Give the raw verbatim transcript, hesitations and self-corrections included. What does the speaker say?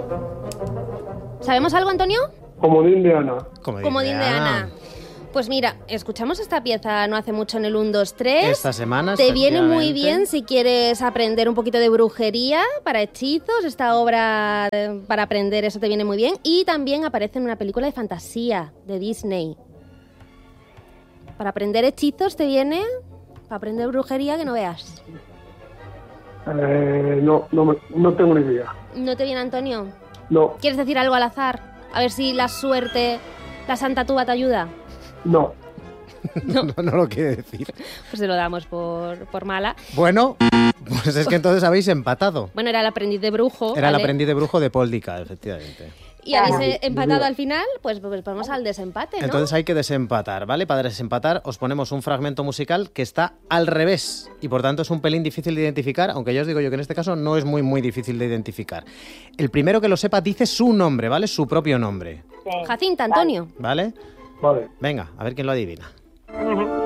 ¿Sabemos algo, Antonio? Comodín de Ana. Comodín de Ana. Pues mira, escuchamos esta pieza no hace mucho en el uno, dos, tres. Esta semana, te viene muy bien si quieres aprender un poquito de brujería para hechizos. Esta obra de, para aprender eso te viene muy bien. Y también aparece en una película de fantasía de Disney. Para aprender hechizos te viene, para aprender brujería que no veas. Eh, no, no, me, no tengo ni idea. ¿No te viene, Antonio? No. ¿Quieres decir algo al azar? A ver si la suerte, la Santa Tuba te ayuda. No. No. no, no lo quiere decir. Pues se lo damos por, por mala. Bueno, pues es que entonces habéis empatado. Bueno, era el aprendiz de brujo. Era ¿vale? el aprendiz de brujo de Paul Dika, efectivamente. Y habéis empatado al final, pues, pues vamos al desempate, ¿no? Entonces hay que desempatar, ¿vale? Para desempatar os ponemos un fragmento musical que está al revés y por tanto es un pelín difícil de identificar, aunque ya os digo yo que en este caso no es muy muy difícil de identificar. El primero que lo sepa dice su nombre, ¿vale? Su propio nombre. Sí. Jacinta, Antonio. ¿Vale? Vale. Venga, a ver quién lo adivina. Uh-huh.